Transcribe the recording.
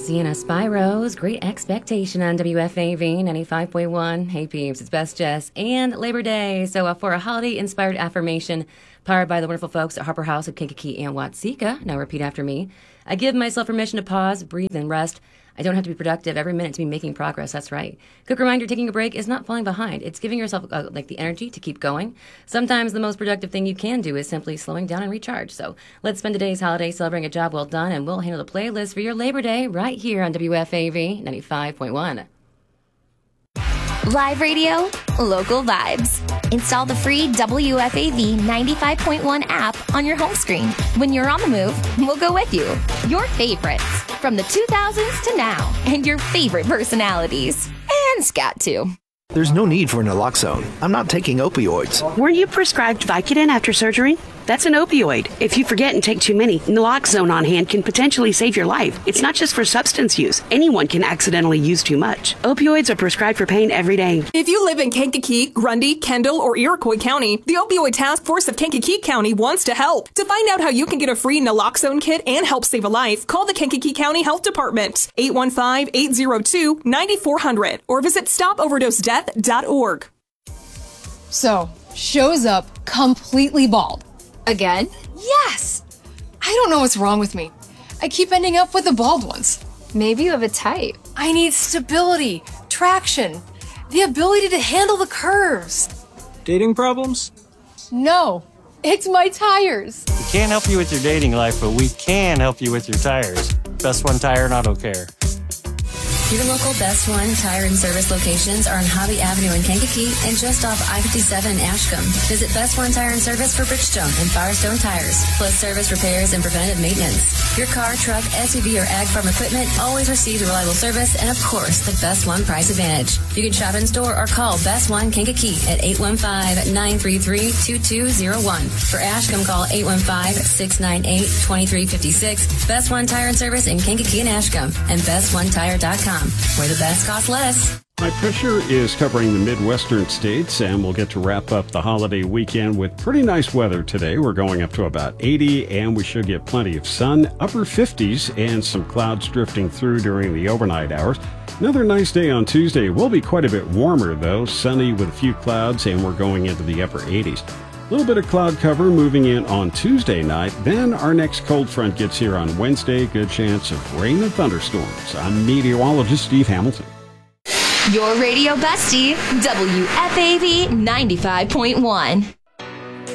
Sienna Spiros, Great Expectation on WFAV 95.1. Hey peeps, it's Best Jess and Labor Day. So for a holiday-inspired affirmation powered by the wonderful folks at Harper House of Kankakee and Watseka, now repeat after me. I give myself permission to pause, breathe, and rest. I don't have to be productive every minute to be making progress. That's right. Quick reminder, taking a break is not falling behind. It's giving yourself the energy to keep going. Sometimes the most productive thing you can do is simply slowing down and recharge. So let's spend today's holiday celebrating a job well done, and we'll handle the playlist for your Labor Day right here on WFAV 95.1. Live radio, local vibes. Install the free WFAV 95.1 app on your home screen. When you're on the move, we'll go with you. Your favorites from the 2000s to now, and your favorite personalities. And scat too. There's no need for naloxone. I'm not taking opioids. Were you prescribed Vicodin after surgery? That's an opioid. If you forget and take too many, naloxone on hand can potentially save your life. It's not just for substance use. Anyone can accidentally use too much. Opioids are prescribed for pain every day. If you live in Kankakee, Grundy, Kendall, or Iroquois County, the Opioid Task Force of Kankakee County wants to help. To find out how you can get a free naloxone kit and help save a life, call the Kankakee County Health Department, 815-802-9400, or visit stopoverdose.org. So, shows up completely bald. Again? Yes! I don't know what's wrong with me. I keep ending up with the bald ones. Maybe you have a type. I need stability, traction, the ability to handle the curves. Dating problems? No, it's my tires. We can't help you with your dating life, but we can help you with your tires. Best One Tire and Auto Care. Your local Best One Tire and Service locations are on Hobby Avenue in Kankakee and just off I-57 in Ashcombe. Visit Best One Tire and Service for Bridgestone and Firestone tires, plus service repairs and preventative maintenance. Your car, truck, SUV, or ag farm equipment always receives reliable service and, of course, the Best One price advantage. You can shop in store or call Best One Kankakee at 815-933-2201. For Ashcombe, call 815-698-2356. Best One Tire and Service in Kankakee and Ashcombe, and BestOneTire.com, where the best costs less. High pressure is covering the Midwestern states, and we'll get to wrap up the holiday weekend with pretty nice weather today. We're going up to about 80, and we should get plenty of sun, upper 50s, and some clouds drifting through during the overnight hours. Another nice day on Tuesday. Will be quite a bit warmer, though, sunny with a few clouds, and we're going into the upper 80s. A little bit of cloud cover moving in on Tuesday night. Then our next cold front gets here on Wednesday. Good chance of rain and thunderstorms. I'm meteorologist Steve Hamilton. Your radio bestie, WFAV 95.1.